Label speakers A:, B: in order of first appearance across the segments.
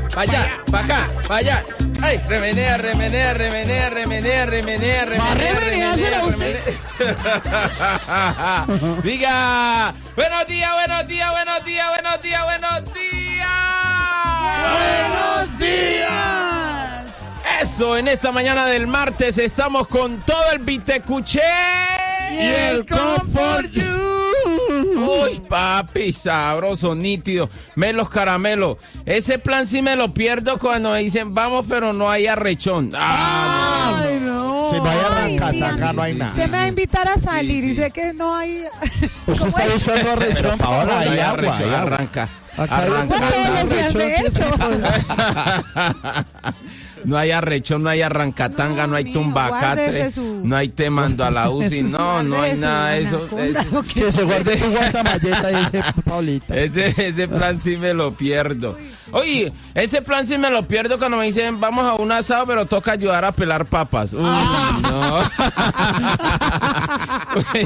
A: para allá, para acá, para allá. Ay, remenea.
B: Remenéasela usted.
A: Diga, buenos días.
B: ¡Buenos días!
A: Eso, en esta mañana del martes estamos con todo el Vitecuché
B: Y el Comfort You.
A: Uy, papi, sabroso, nítido. Melos caramelos. Ese plan sí me lo pierdo cuando me dicen vamos, pero no hay arrechón.
B: Ay, no.
C: Si no hay arrancata,
D: sí,
C: acá no hay nada.
D: Usted me va a invitar a salir
A: Sí.
D: y sé que no hay...
C: Usted está buscando arrechón, Paola, hay agua, hay agua.
A: Arranca.
C: Acá hay
A: Arranca.
D: todos los días, de hecho.
A: No hay arrechón, no hay arrancatanga, no hay
D: mijo,
A: tumbacatre,
D: guárdese su-
A: no hay te mando a la UCI, no hay
D: Guárdese
A: nada de
D: su
A: eso.
D: anaconda, ¿o qué?
C: Que se guarde su guasamalleta, dice Paulita.
A: Ese plan sí me lo pierdo. Oye, ese plan sí me lo pierdo cuando me dicen vamos a un asado, pero toca ayudar a pelar papas. Uy, no. Uy,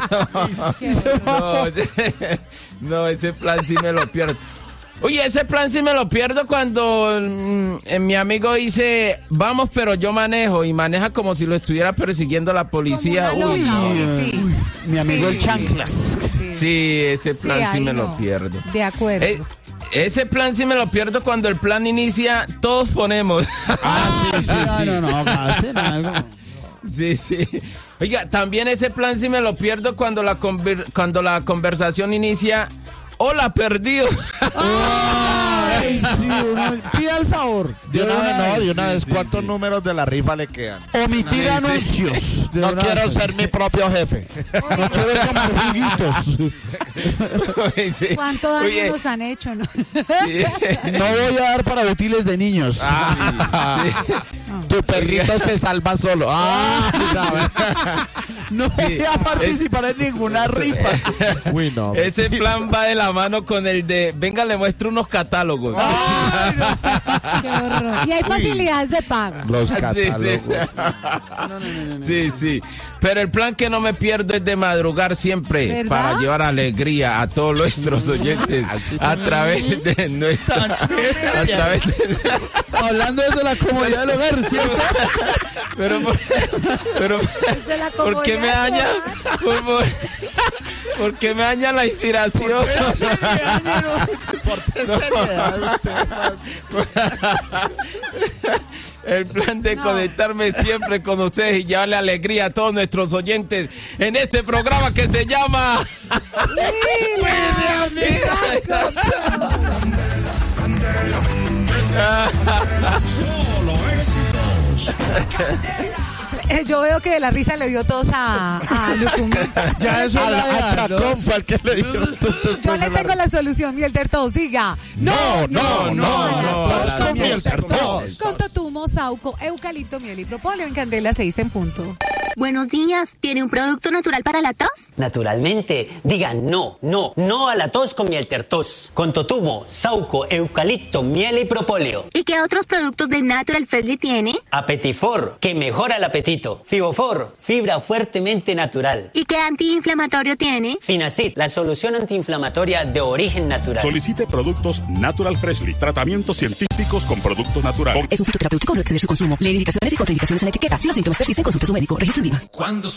A: no, ese plan sí me lo pierdo. Oye, ese plan sí me lo pierdo cuando mi amigo dice, vamos, pero yo manejo, y maneja como si lo estuviera persiguiendo la policía.
D: Como una
A: Uy,
D: loca,
A: no.
D: sí.
C: Mi amigo
D: Sí.
C: el Chanclas.
A: Sí, ese plan sí
D: ahí
A: me
D: no.
A: lo pierdo.
D: De acuerdo.
A: Ese plan sí me lo pierdo cuando el plan inicia, todos ponemos.
C: No, gasten algo.
A: Sí. Oiga, también ese plan sí me lo pierdo cuando la conversación inicia, hola, perdido.
C: Ay, sí, uno pida el favor. De una vez, ¿cuántos números de la rifa le quedan? Omitir anuncios.
E: No quiero ser mi propio jefe.
C: No quiero tomar juguitos.
A: Sí.
D: ¿Cuánto daño
A: Oye,
D: nos han hecho, no?
A: sí.
C: No voy a dar para útiles de niños.
A: Sí.
E: Tu perrito se salva solo.
C: No voy a participar en ninguna rifa.
E: Uy, no.
A: Ese plan va de la mano con el de, venga, le muestro unos catálogos.
D: Qué horror. Y hay facilidades de pago.
E: Los
A: Sí,
E: catálogos.
A: Sí. Pero el plan que no me pierdo es de madrugar siempre,
D: ¿verdad?
A: para llevar alegría a todos nuestros oyentes a través de nuestra... a través de...
C: Hablando desde la comodidad del hogar, ¿cierto?
A: Pero
D: Desde la
A: ¿por qué me
D: comodidad
A: daña?
D: del hogar.
A: ¿Por qué me daña la inspiración? El plan de conectarme siempre con ustedes y llevarle alegría a todos nuestros oyentes en este programa que se llama...
D: Yo veo que de la risa le dio tos a Lucumí.
C: Ya eso
E: A Chacón fue el que le dio.
D: Yo le tengo la solución, miel de tos. Diga,
A: No.
C: tos con miel de tos.
D: con totumo, sauco, eucalipto, miel y propóleo en Candela 6 en punto.
F: Buenos días, ¿tiene un producto natural para la tos?
G: Naturalmente, digan no a la tos con miel tertos, con totumo, sauco, eucalipto, miel y propóleo.
F: ¿Y qué otros productos de Natural Freshly tiene?
G: Apetifor, que mejora el apetito. Fibofor, fibra fuertemente natural.
F: ¿Y qué antiinflamatorio tiene?
G: Finacid, la solución antiinflamatoria de origen natural.
H: Solicite productos Natural Freshly, tratamientos científicos con productos naturales.
I: Es un fitoterapéutico, no exceder su consumo. Lee indicaciones y contraindicaciones en la etiqueta. Si los síntomas persisten, consulte a su médico. Registro en Viva.